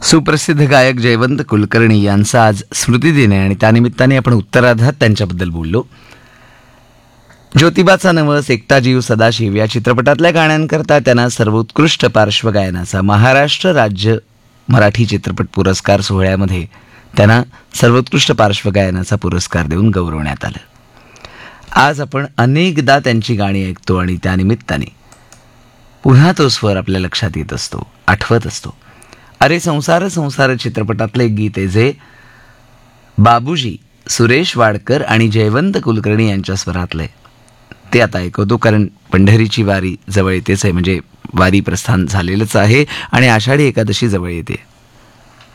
सुप्रसिद्ध गायक जयवंत कुलकर्णी यांचा आज स्मृतिदिन आहे आणि त्यानिमित्ताने आपण उत्तरार्धात त्यांच्याबद्दल बोललो. ज्योतिबाचा नवस, एकटा जीव सदाशिव या चित्रपटातल्या गाण्यांकरता त्यांना सर्वोत्कृष्ट पार्श्वगायनाचा महाराष्ट्र राज्य मराठी चित्रपट पुरस्कार सोहळ्यामध्ये त्यांना सर्वोत्कृष्ट पार्श्वगायनाचा पुरस्कार देऊन गौरवण्यात आलं. आज आपण अनेकदा त्यांची गाणी ऐकतो आणि त्यानिमित्ताने पुन्हा तो स्वर आपल्या लक्षात येत असतो, आठवत असतो. अरे संसार संसार चित्रपटातले एक गीत आहे जे बाबूजी, सुरेश वाडकर आणि जयवंत कुलकर्णी यांच्या स्वरातलंय. ते आता ऐकवतो कारण पंढरीची वारी जवळ येतेच आहे, म्हणजे वारी प्रस्थान झालेलंच आहे आणि आषाढी एकादशी जवळ येते.